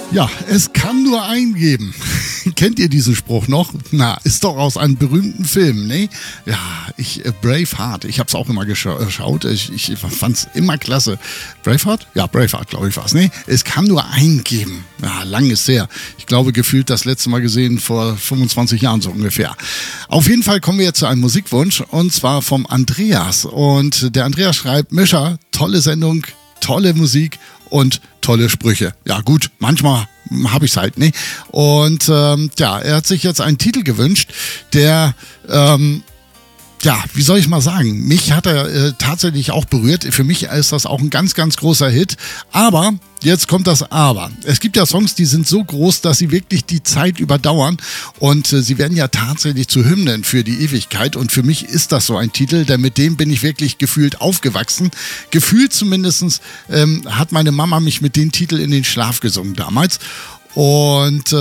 Ja, es kann nur eingeben. Kennt ihr diesen Spruch noch? Na, ist doch aus einem berühmten Film, ne? Ja, Braveheart, ich hab's auch immer geschaut, ich fand's immer klasse. Braveheart? Ja, Braveheart, glaube ich war's, ne? Es kann nur eingeben. Ja, lang ist her. Ich glaube, gefühlt das letzte Mal gesehen vor 25 Jahren so ungefähr. Auf jeden Fall kommen wir jetzt zu einem Musikwunsch und zwar vom Andreas. Und der Andreas schreibt, Mischa, tolle Sendung, tolle Musik und tolle Sprüche. Ja gut, manchmal habe ich es halt, ne? Und er hat sich jetzt einen Titel gewünscht, der, wie soll ich mal sagen, mich hat er tatsächlich auch berührt. Für mich ist das auch ein ganz, ganz großer Hit. Aber, jetzt kommt das Aber. Es gibt ja Songs, die sind so groß, dass sie wirklich die Zeit überdauern. Und sie werden ja tatsächlich zu Hymnen für die Ewigkeit. Und für mich ist das so ein Titel, denn mit dem bin ich wirklich gefühlt aufgewachsen. Gefühlt zumindest hat meine Mama mich mit dem Titel in den Schlaf gesungen damals. Und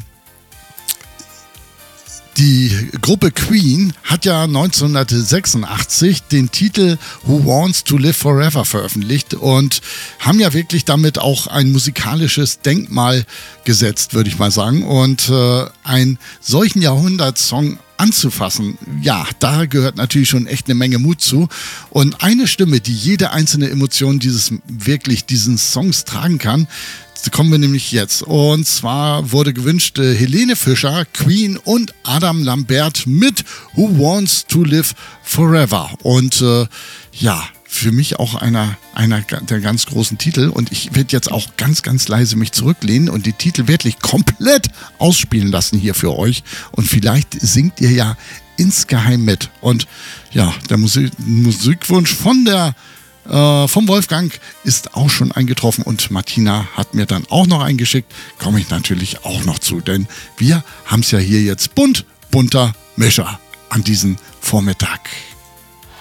die Gruppe Queen hat ja 1986 den Titel Who Wants to Live Forever veröffentlicht und haben ja wirklich damit auch ein musikalisches Denkmal gesetzt, würde ich mal sagen. Und einen solchen Jahrhundertsong anzufassen, ja, da gehört natürlich schon echt eine Menge Mut zu. Und eine Stimme, die jede einzelne Emotion diesen Songs tragen kann, kommen wir nämlich jetzt. Und zwar wurde gewünscht Helene Fischer, Queen und Adam Lambert mit Who Wants to Live Forever. Und für mich auch einer der ganz großen Titel. Und ich werde jetzt auch ganz, ganz leise mich zurücklehnen und die Titel wirklich komplett ausspielen lassen hier für euch. Und vielleicht singt ihr ja insgeheim mit. Und ja, der Musikwunsch vom Wolfgang ist auch schon eingetroffen und Martina hat mir dann auch noch eingeschickt. Komme ich natürlich auch noch zu, denn wir haben es ja hier jetzt bunter Mischer an diesem Vormittag.